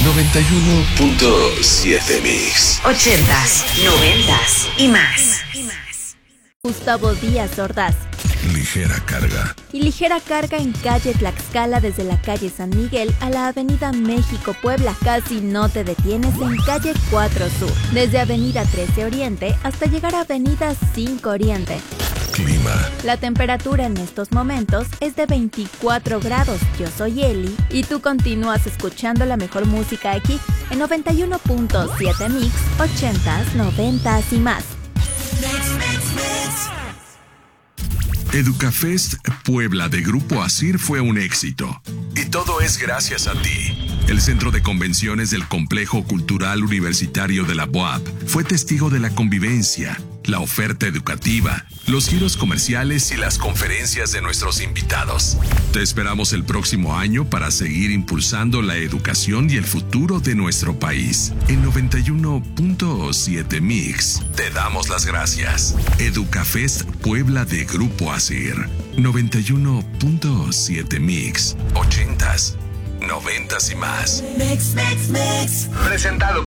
91.7 Mix. 80s, 90s y más. Gustavo Díaz Ordaz. Ligera carga. Y ligera carga en calle Tlaxcala desde la calle San Miguel a la avenida México Puebla. Casi no te detienes en calle 4 Sur, desde avenida 13 Oriente hasta llegar a avenida 5 Oriente. Clima. La temperatura en estos momentos es de 24 grados. Yo soy Eli y tú continúas escuchando la mejor música aquí en 91.7 Mix, 80s, 90s y más. Educafest Puebla de Grupo ASIR fue un éxito. Y todo es gracias a ti. El Centro de Convenciones del Complejo Cultural Universitario de la UAP fue testigo de la convivencia, la oferta educativa, los giros comerciales y las conferencias de nuestros invitados. Te esperamos el próximo año para seguir impulsando la educación y el futuro de nuestro país. En 91.7 Mix, te damos las gracias. Educafest Puebla de Grupo ASIR. 91.7 Mix. 80s, 90s y más. Presentado